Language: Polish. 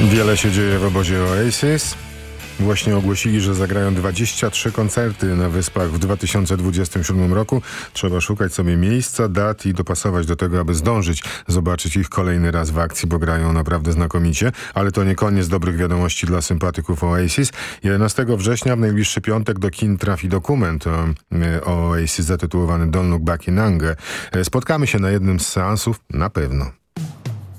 Wiele się dzieje w obozie Oasis. Właśnie ogłosili, że zagrają 23 koncerty na Wyspach w 2027 roku. Trzeba szukać sobie miejsca, dat i dopasować do tego, aby zdążyć zobaczyć ich kolejny raz w akcji, bo grają naprawdę znakomicie. Ale to nie koniec dobrych wiadomości dla sympatyków Oasis. 11 września w najbliższy piątek do kin trafi dokument o Oasis zatytułowany Don't Look Back in Anger. Spotkamy się na jednym z seansów, na pewno.